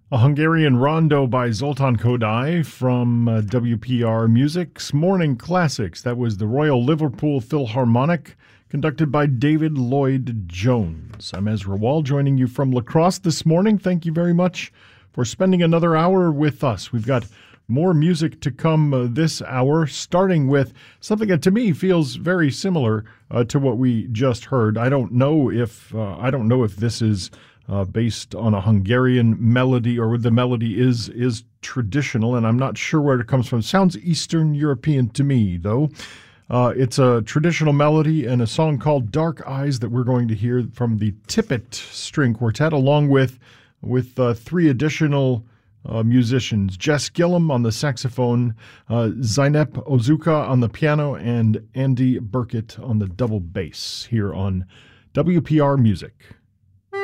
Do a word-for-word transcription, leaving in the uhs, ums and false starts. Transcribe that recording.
A Hungarian Rondo by Zoltán Kodály from uh, W P R Music's Morning Classics. That was the Royal Liverpool Philharmonic, conducted by David Lloyd Jones. I'm Ezra Wall, joining you from La Crosse this morning. Thank you very much for spending another hour with us. We've got more music to come uh, this hour, starting with something that to me feels very similar uh, to what we just heard. I don't know if uh, I don't know if this is Uh, based on a Hungarian melody, or the melody is is traditional, and I'm not sure where it comes from. It sounds Eastern European to me, though. Uh, it's a traditional melody and a song called Dark Eyes that we're going to hear from the Tippett String Quartet, along with, with uh, three additional uh, musicians. Jess Gillum on the saxophone, uh, Zeynep Ozuka on the piano, and Andy Burkett on the double bass here on W P R Music.